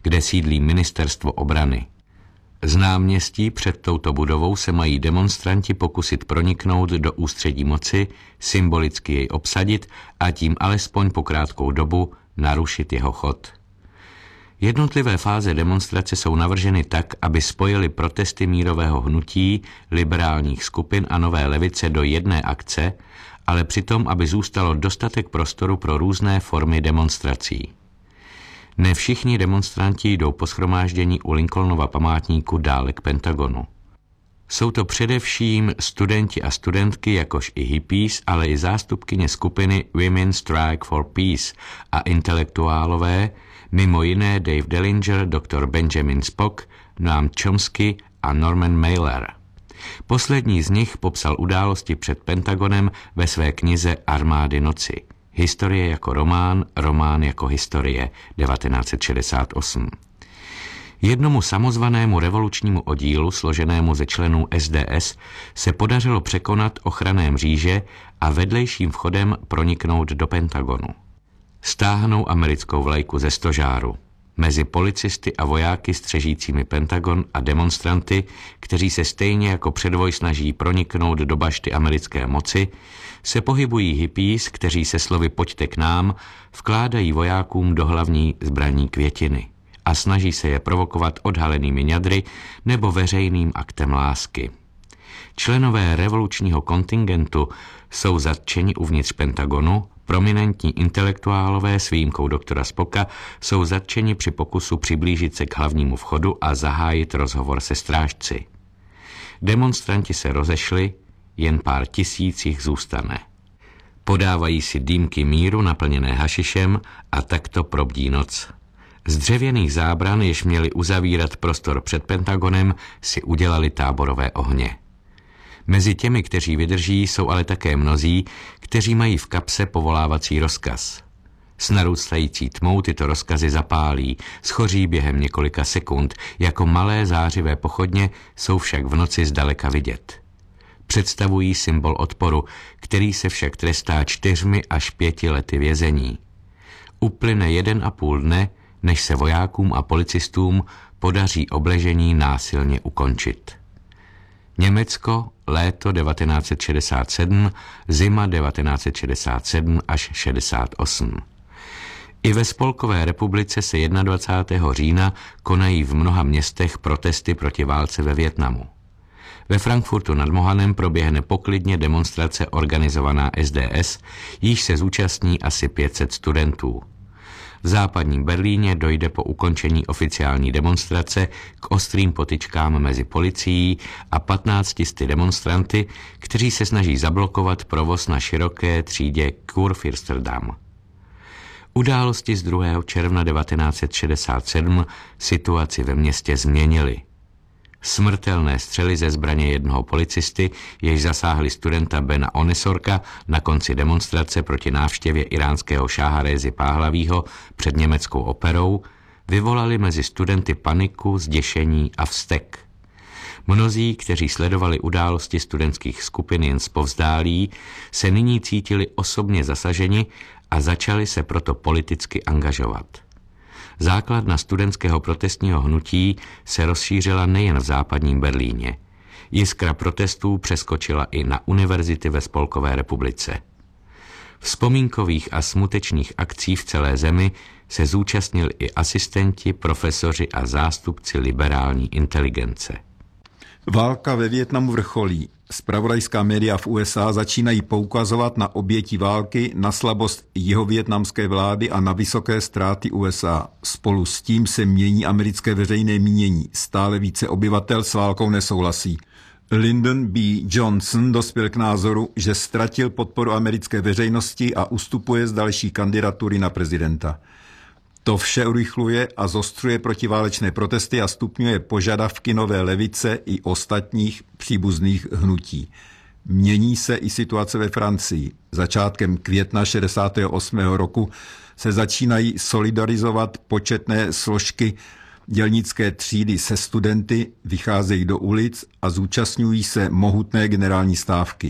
kde sídlí ministerstvo obrany. Z náměstí před touto budovou se mají demonstranti pokusit proniknout do ústředí moci, symbolicky jej obsadit a tím alespoň po krátkou dobu narušit jeho chod. Jednotlivé fáze demonstrace jsou navrženy tak, aby spojily protesty mírového hnutí, liberálních skupin a nové levice do jedné akce, ale přitom, aby zůstalo dostatek prostoru pro různé formy demonstrací. Ne všichni demonstranti jdou po shromáždění u Lincolnova památníku dále k Pentagonu. Jsou to především studenti a studentky, jakož i hippies, ale i zástupkyně skupiny Women Strike for Peace a intelektuálové, mimo jiné Dave Dellinger, dr. Benjamin Spock, Noam Chomsky a Norman Mailer. Poslední z nich popsal události před Pentagonem ve své knize Armády noci. Historie jako román, román jako historie, 1968. Jednomu samozvanému revolučnímu oddílu, složenému ze členů SDS, se podařilo překonat ochranné mříže a vedlejším vchodem proniknout do Pentagonu. Stáhnou americkou vlajku ze stožáru. Mezi policisty a vojáky střežícími Pentagon a demonstranty, kteří se stejně jako předvoj snaží proniknout do bašty americké moci, se pohybují hippies, kteří se slovy "pojďte k nám" vkládají vojákům do hlavní zbraní květiny a snaží se je provokovat odhalenými ňadry nebo veřejným aktem lásky. Členové revolučního kontingentu jsou zatčeni uvnitř Pentagonu, prominentní intelektuálové s výjimkou doktora Spocka jsou zatčeni při pokusu přiblížit se k hlavnímu vchodu a zahájit rozhovor se strážci. Demonstranti se rozešli, jen pár tisíc jich zůstane. Podávají si dýmky míru naplněné hašišem a takto probdí noc. Z dřevěných zábran, jež měli uzavírat prostor před Pentagonem, si udělali táborové ohně. Mezi těmi, kteří vydrží, jsou ale také mnozí, kteří mají v kapse povolávací rozkaz. S narůstající tmou tyto rozkazy zapálí, schoří během několika sekund, jako malé zářivé pochodně, jsou však v noci zdaleka vidět. Představují symbol odporu, který se však trestá 4 až 5 lety vězení. Uplyne 1,5 dne, než se vojákům a policistům podaří obležení násilně ukončit. Německo, léto 1967, zima 1967 až 68. I ve Spolkové republice se 21. října konají v mnoha městech protesty proti válce ve Vietnamu. Ve Frankfurtu nad Mohanem proběhne poklidně demonstrace organizovaná SDS, jíž se zúčastní asi 500 studentů. V západním Berlíně dojde po ukončení oficiální demonstrace k ostrým potyčkám mezi policií a 1500 demonstranty, kteří se snaží zablokovat provoz na široké třídě Kurfürstendamm. Události z 2. června 1967 situaci ve městě změnily. Smrtelné střely ze zbraně jednoho policisty, jež zasáhli studenta Bena Onesorka na konci demonstrace proti návštěvě iránského šáha Rézy Páhlavího před německou operou, vyvolali mezi studenty paniku, zděšení a vztek. Mnozí, kteří sledovali události studentských skupin jen zpovzdálí, se nyní cítili osobně zasaženi a začali se proto politicky angažovat. Základna studentského protestního hnutí se rozšířila nejen v západním Berlíně. Jiskra protestů přeskočila i na univerzity ve Spolkové republice. Vzpomínkových a smutečných akcí v celé zemi se zúčastnili i asistenti, profesoři a zástupci liberální inteligence. Válka ve Vietnamu vrcholí. Zpravodajská média v USA začínají poukazovat na oběti války, na slabost jihovietnamské vlády a na vysoké ztráty USA. Spolu s tím se mění americké veřejné mínění. Stále více obyvatel s válkou nesouhlasí. Lyndon B. Johnson dospěl k názoru, že ztratil podporu americké veřejnosti a ustupuje z další kandidatury na prezidenta. To vše urychluje a zostřuje protiválečné protesty a stupňuje požadavky nové levice i ostatních příbuzných hnutí. Mění se i situace ve Francii. Začátkem května 68. roku se začínají solidarizovat početné složky dělnické třídy se studenty, vycházejí do ulic a zúčastňují se mohutné generální stávky.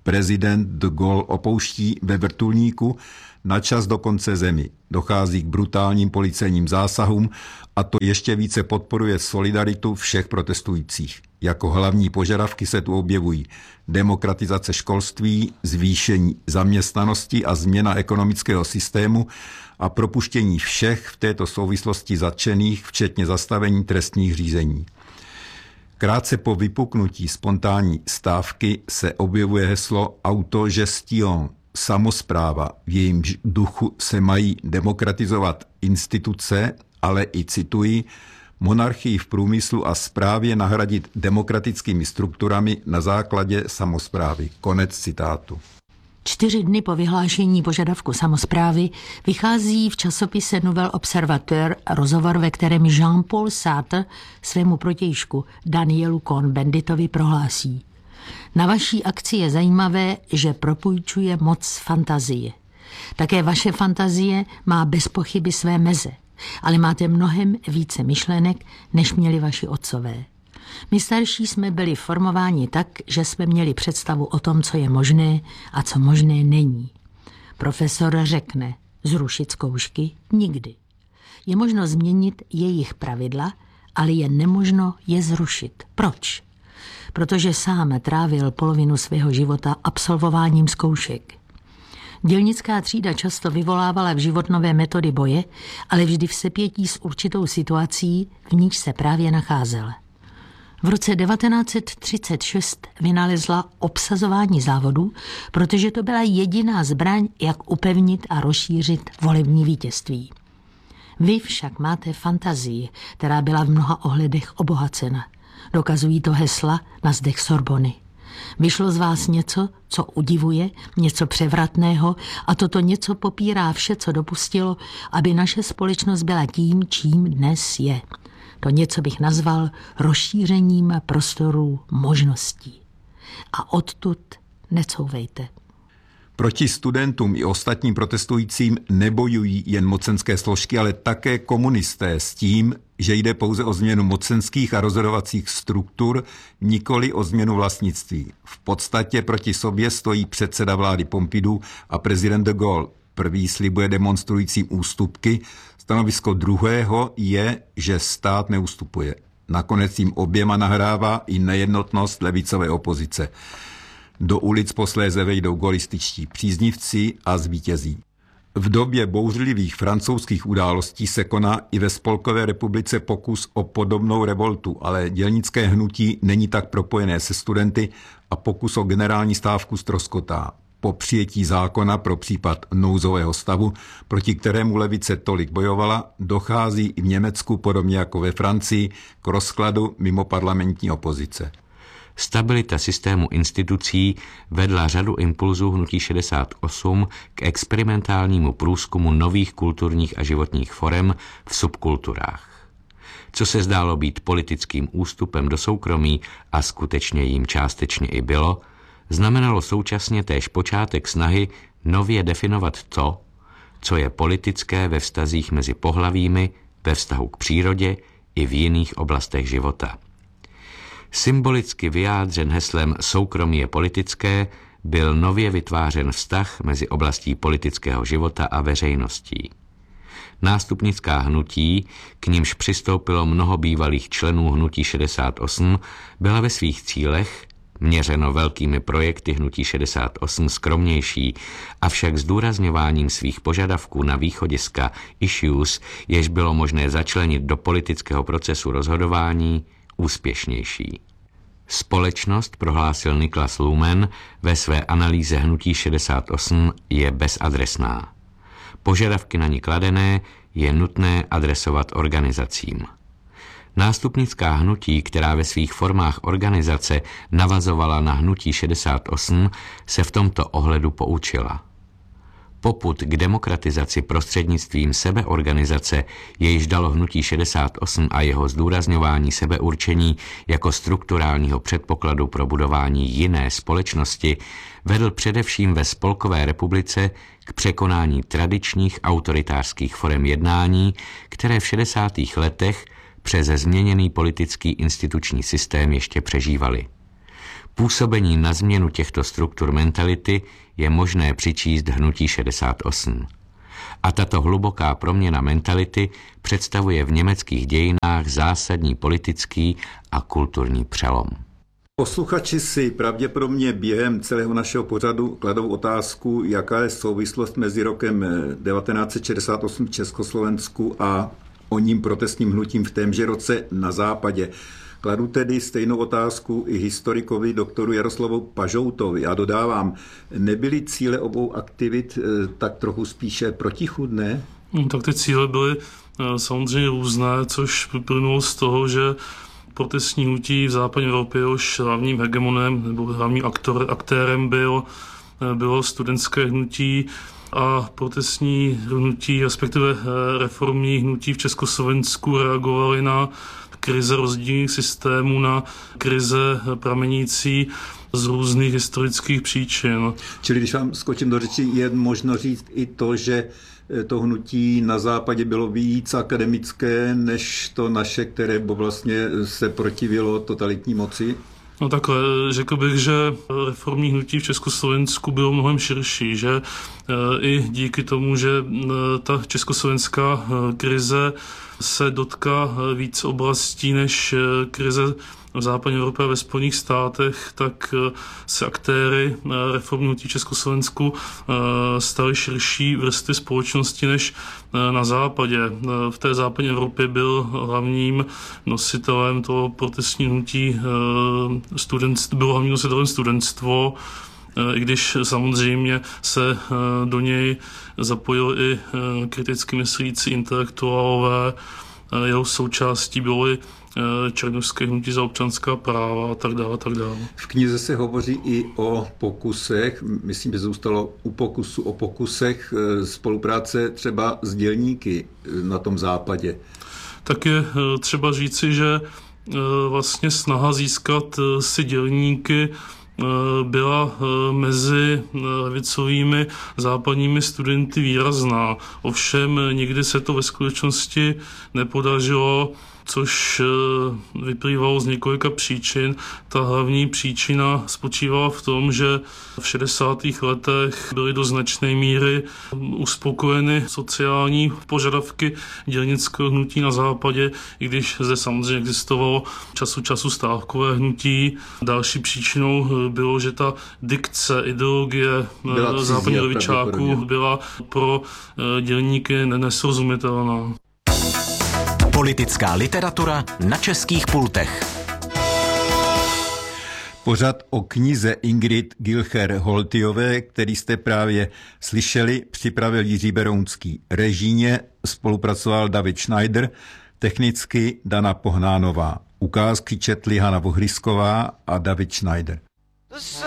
Prezident de Gaulle opouští ve vrtulníku na čas do konce zemi. Dochází k brutálním policejním zásahům a to ještě více podporuje solidaritu všech protestujících. Jako hlavní požadavky se tu objevují demokratizace školství, zvýšení zaměstnanosti a změna ekonomického systému a propuštění všech v této souvislosti zatčených, včetně zastavení trestních řízení. Krátce po vypuknutí spontánní stávky se objevuje heslo autogestion, samospráva. V jejím duchu se mají demokratizovat instituce, ale i, cituji, monarchii v průmyslu a správě nahradit demokratickými strukturami na základě samosprávy. Konec citátu. 4 dny po vyhlášení požadavku samosprávy vychází v časopise Nouvel Observateur rozhovor, ve kterém Jean-Paul Sartre svému protějšku Danielu Cohn-Benditovi prohlásí: Na vaší akci je zajímavé, že propůjčuje moc fantazie. Také vaše fantazie má bez pochyby své meze, ale máte mnohem více myšlenek, než měli vaši otcové. My starší jsme byli formováni tak, že jsme měli představu o tom, co je možné a co možné není. Profesor řekne, zrušit zkoušky nikdy. Je možno změnit jejich pravidla, ale je nemožno je zrušit. Proč? Protože sám trávil polovinu svého života absolvováním zkoušek. Dělnická třída často vyvolávala v život nové metody boje, ale vždy v sepětí s určitou situací, v níž se právě nacházela. V roce 1936 vynalezla obsazování závodů, protože to byla jediná zbraň, jak upevnit a rozšířit volební vítězství. Vy však máte fantazii, která byla v mnoha ohledech obohacena. Dokazují to hesla na zdech Sorbony. Vyšlo z vás něco, co udivuje, něco převratného a toto něco popírá vše, co dopustilo, aby naše společnost byla tím, čím dnes je. To něco bych nazval rozšířením prostoru možností. A odtud necouvejte. Proti studentům i ostatním protestujícím nebojují jen mocenské složky, ale také komunisté s tím, že jde pouze o změnu mocenských a rozhodovacích struktur, nikoli o změnu vlastnictví. V podstatě proti sobě stojí předseda vlády Pompidou a prezident de Gaulle. Prvý slibuje demonstrujícím ústupky, stanovisko druhého je, že stát neustupuje. Nakonec jim oběma nahrává i nejednotnost levicové opozice. Do ulic posléze vejdou gaullističtí příznivci a zvítězí. V době bouřlivých francouzských událostí se koná i ve Spolkové republice pokus o podobnou revoltu, ale dělnické hnutí není tak propojené se studenty a pokus o generální stávku ztroskotá. Po přijetí zákona pro případ nouzového stavu, proti kterému levice tolik bojovala, dochází i v Německu, podobně jako ve Francii, k rozkladu mimoparlamentní opozice. Stabilita systému institucí vedla řadu impulzů hnutí 68 k experimentálnímu průzkumu nových kulturních a životních forem v subkulturách. Co se zdálo být politickým ústupem do soukromí a skutečně jím částečně i bylo, znamenalo současně též počátek snahy nově definovat to, co je politické ve vztazích mezi pohlavími, ve vztahu k přírodě i v jiných oblastech života. Symbolicky vyjádřen heslem soukromí je politické, byl nově vytvářen vztah mezi oblastí politického života a veřejností. Nástupnická hnutí, k nimž přistoupilo mnoho bývalých členů hnutí 68, byla ve svých cílech, měřeno velkými projekty hnutí 68, skromnější, avšak zdůrazňováním svých požadavků na východiska issues, jež bylo možné začlenit do politického procesu rozhodování, úspěšnější. Společnost, prohlásil Niklas Luhmann ve své analýze hnutí 68, je bezadresná. Požadavky na ní kladené je nutné adresovat organizacím. Nástupnická hnutí, která ve svých formách organizace navazovala na hnutí 68, se v tomto ohledu poučila. Popud k demokratizaci prostřednictvím sebeorganizace, jejíž dalo hnutí 68 a jeho zdůrazňování sebeurčení jako strukturálního předpokladu pro budování jiné společnosti, vedl především ve Spolkové republice k překonání tradičních autoritářských forem jednání, které v 60. letech přes změněný politický instituční systém ještě přežívaly. Působení na změnu těchto struktur mentality je možné přičíst hnutí 68. A tato hluboká proměna mentality představuje v německých dějinách zásadní politický a kulturní přelom. Posluchači si pravděpodobně během celého našeho pořadu kladou otázku, jaká je souvislost mezi rokem 1968 v Československu a oním protestním hnutím v témže roce na západě. Kladu tedy stejnou otázku i historikovi doktoru Jaroslavu Pažoutovi a dodávám, nebyly cíle obou aktivit tak trochu spíše protichůdné? Tak ty cíle byly samozřejmě různé, což vyplynulo z toho, že protestní hnutí v západní Evropě už hlavním hegemonem nebo hlavním aktérem bylo studentské hnutí a protestní hnutí, respektive reformní hnutí v Československu reagovaly na krize rozdílných systémů, na krize pramenící z různých historických příčin. Čili když vám skočím do řeči, je možno říct i to, že to hnutí na západě bylo víc akademické než to naše, které vlastně se protivilo totalitní moci? No takhle, řekl bych, že reformní hnutí v Československu bylo mnohem širší, že i díky tomu, že ta československá krize se dotkla víc oblastí než krize v západní Evropě a ve Spojených státech, tak se aktéry reformní hnutí v Československu staly širší vrstvy společnosti než na západě. V té západní Evropě byl hlavním nositelem toho protestního hnutí bylo hlavním nositelem studentstvo, i když samozřejmě se do něj zapojili i kriticky myslící intelektuálové, jeho součástí bylo i černošské hnutí za občanská práva a tak dále, tak dále. V knize se hovoří i o pokusech, myslím, že zůstalo u pokusu o pokusech spolupráce třeba s dělníky na tom západě. Tak je třeba říci, že vlastně snaha získat si dělníky byla mezi levicovými západními studenty výrazná. Ovšem nikdy se to ve skutečnosti nepodařilo, což vyplývalo z několika příčin. Ta hlavní příčina spočívala v tom, že v 60. letech byly do značné míry uspokojeny sociální požadavky dělnického hnutí na západě, i když zde samozřejmě existovalo času stávkové hnutí. Další příčinou bylo, že ta dikce, ideologie západních levičáků byla pro dělníky nesrozumitelná. Politická literatura na českých pultech. Pořad o knize Ingrid Gilcher-Holtyové, který jste právě slyšeli, připravil Jiří Berounský. Režijně spolupracoval David Schneider, technicky Dana Pohnánová. Ukázky četli Hana Vohrysková a David Schneider.